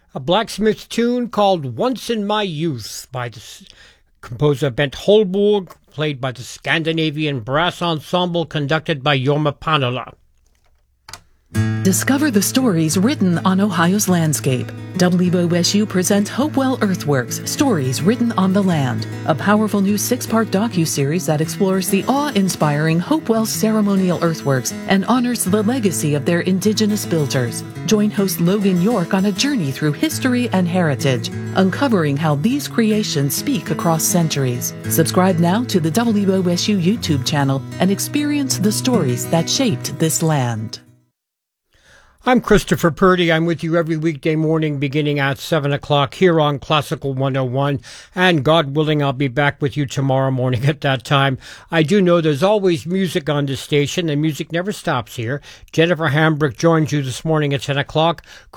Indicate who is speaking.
Speaker 1: a blacksmith tune called Once in My Youth by the composer Bent Holborg, played by the Scandinavian Brass Ensemble conducted by Jorma Panula.
Speaker 2: Discover the stories written on Ohio's landscape. WOSU presents Hopewell Earthworks, Stories Written on the Land, a powerful new 6-part docuseries that explores the awe-inspiring Hopewell ceremonial earthworks and honors the legacy of their indigenous builders. Join host Logan York on a journey through history and heritage, uncovering how these creations speak across centuries. Subscribe now to the WOSU YouTube channel and experience the stories that shaped this land.
Speaker 1: I'm Christopher Purdy. I'm with you every weekday morning beginning at 7 o'clock here on Classical 101. And God willing, I'll be back with you tomorrow morning at that time. I do know there's always music on this station, and music never stops here. Jennifer Hambrick joins you this morning at 10 o'clock.